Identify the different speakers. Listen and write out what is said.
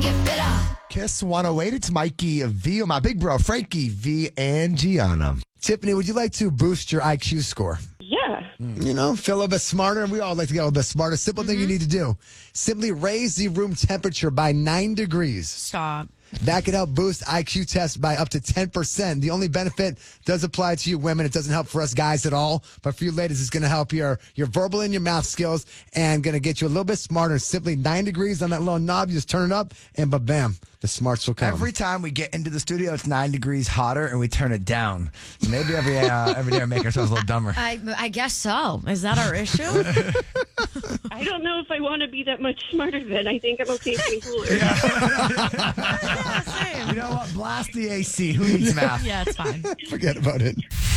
Speaker 1: Kiss 108. It's Mikey V, my big bro, Frankie V, and Gianna. Tiffany, would you like to boost your IQ score?
Speaker 2: Yeah.
Speaker 1: You know, feel a little bit smarter, and we all like to get a little bit smarter. Simple thing you need to do. Simply raise the room temperature by 9 degrees.
Speaker 3: Stop.
Speaker 1: That can help boost IQ tests by up to 10%. The only benefit does apply to you women. It doesn't help for us guys at all. But for you ladies, it's going to help your verbal and your mouth skills and going to get you a little bit smarter. Simply 9 degrees on that little knob. You just turn it up and bam, the smarts will come.
Speaker 4: Every time we get into the studio, it's 9 degrees hotter and we turn it down. So maybe every day we make ourselves a little dumber.
Speaker 3: I guess so. Is that our issue?
Speaker 2: I don't know if I want to be that much smarter then. I think I'm okay being cooler.
Speaker 3: Yeah, same.
Speaker 4: You know what? Blast the AC. Who needs math?
Speaker 3: Yeah, it's fine.
Speaker 1: Forget about it.